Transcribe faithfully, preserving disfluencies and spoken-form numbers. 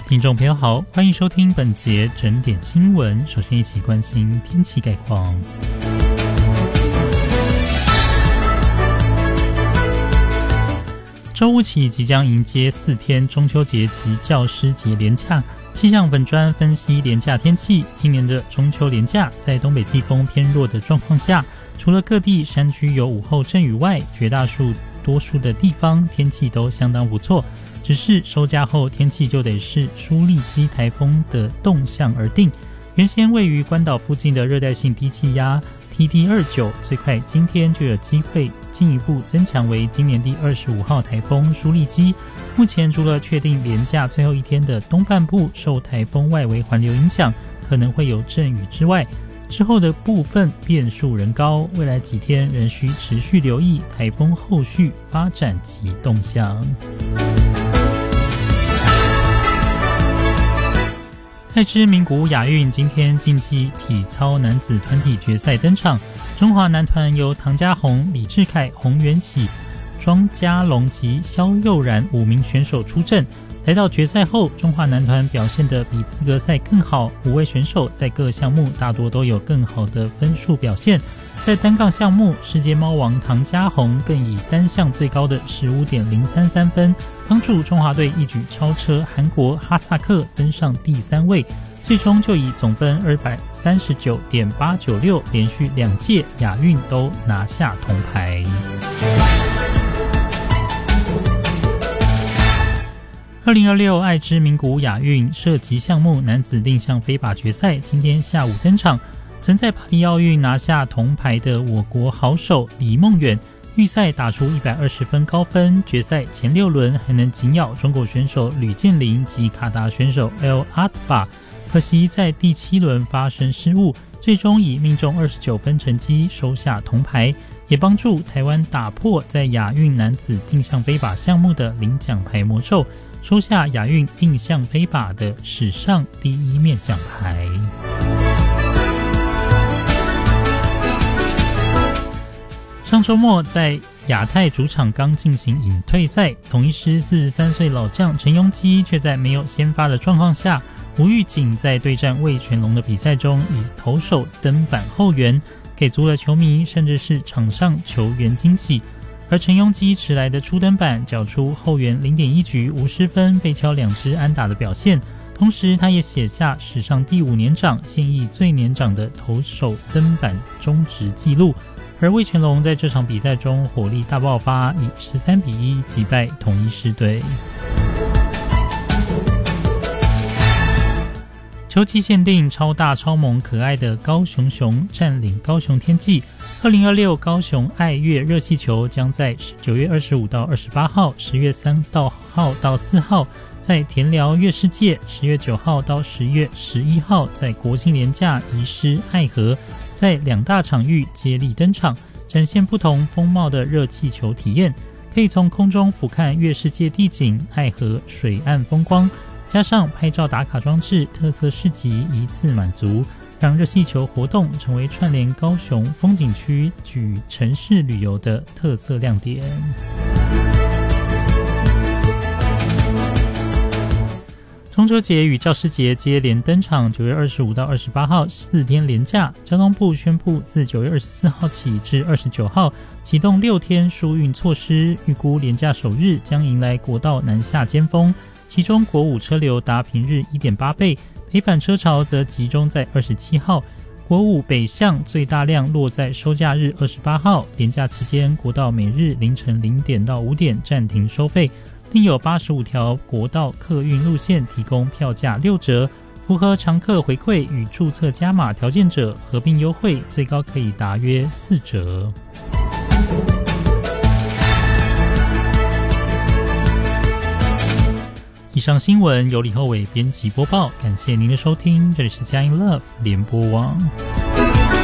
听众朋友好，欢迎收听本节整点新闻。首先一起关心天气概况。周五起即将迎接四天中秋节及教师节连假，气象本专分析连假天气。今年的中秋连假在东北季风偏弱的状况下，除了各地山区有午后阵雨外，绝大数多数的地方天气都相当不错，只是收假后天气就得视舒力基台风的动向而定。原先位于关岛附近的热带性低气压 T D 二十九 最快今天就有机会进一步增强为今年第二十五号台风舒力基。目前除了确定连假最后一天的东半部受台风外围环流影响可能会有阵雨之外，之后的部分变数仍高，未来几天仍需持续留意台风后续发展及动向。泰之名古屋亚运今天竞技体操男子团体决赛登场，中华男团由唐家宏、李智凯、洪元喜、庄家龙及萧佑然五名选手出阵。来到决赛后，中华男团表现得比资格赛更好，五位选手在各项目大多都有更好的分数表现。在单杠项目，世界猫王唐家宏更以单项最高的 十五点零三三 分，帮助中华队一举超车韩国哈萨克登上第三位，最终就以总分 二百三十九点八九六 连续两届亚运都拿下铜牌。二零二六爱知名古屋亚运射击项目男子定向飞靶决赛今天下午登场。曾在巴黎奥运拿下铜牌的我国好手李梦远，预赛打出一百二十分高分，决赛前六轮还能紧咬中国选手吕建林及卡达选手 El Atba， 可惜在第七轮发生失误，最终以命中二十九分成绩收下铜牌，也帮助台湾打破在亚运男子定向飞靶项目的领奖牌魔咒，收下亚运定向飞靶的史上第一面奖牌。上周末在亚太主场刚进行隐退赛，统一狮四十三岁老将陈鏞基却在没有先发的状况下，无预警在对战味全龙的比赛中以投手登板后援，给足了球迷甚至是场上球员惊喜。而陈鏞基迟来的初登板缴出后援 零点一局无失分被敲两支安打的表现，同时他也写下史上第五年长现役最年长的投手登板中职纪录。而味全龙在这场比赛中火力大爆发，以十三比一击败统一狮队。秋季限定超大超萌可爱的高雄熊占领高雄天际，二零二六高雄爱乐热气球将在九月二十五到二十八号、十月三号到四号在田寮乐世界，十月九号到十月十一号在国庆连假移师爱河，在两大场域接力登场，展现不同风貌的热气球体验，可以从空中俯瞰乐世界地景、爱河水岸风光，加上拍照打卡装置、特色市集一次满足，让热气球活动成为串联高雄风景区与城市旅游的特色亮点。中秋节与教师节接连登场，九月二十五到二十八号四天连假，交通部宣布自九月二十四号起至二十九号启动六天疏运措施，预估连假首日将迎来国道南下尖峰，其中国五车流达平日 一点八倍，北返车潮则集中在二十七号，国五北向最大量落在收假日二十八号，连假期间国道每日凌晨零点到五点暂停收费，另有八十五条国道客运路线提供票价六折，符合常客回馈与注册加码条件者合并优惠，最高可以达约四折。以上新闻由李厚伟编辑播报，感谢您的收听，这里是佳音 Love 联播网。